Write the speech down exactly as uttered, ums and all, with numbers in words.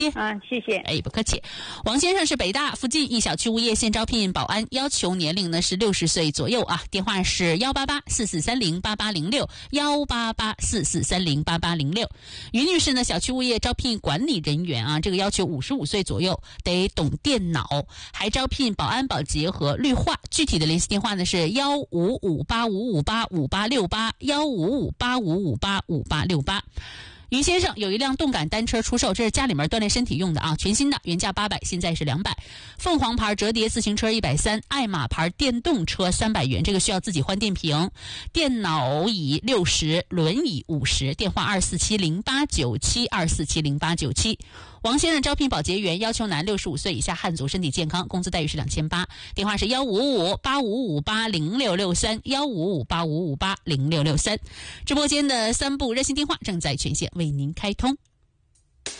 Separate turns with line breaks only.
啊，谢谢。
哎，不客气。王先生是北大附近一小区物业现招聘保安，要求年龄呢是六十岁左右啊。电话是幺八八四四三零八八零六幺八八四四三零八八零六。于女士呢，小区物业招聘管理人员啊，这个要求五十五岁左右，得懂电脑，还招聘保安、保洁和绿化。具体的联系电话呢是幺五五八五五八五八六八幺五五八五五八五八六八。于先生有一辆动感单车出售，这是家里面锻炼身体用的啊，全新的，原价八百，现在是两百。凤凰牌折叠自行车一百三十，爱玛牌电动车三百元，这个需要自己换电瓶。电脑椅六十，轮椅五十。电话二四七零八九七二四七零八九七。王先生招聘保洁员，要求男，六十五岁以下，汉族，身体健康，工资待遇是两千八。电话是幺五五八五五八零六六三幺五五八五五八零六六三。直播间的三部热线电话正在全线为您开通。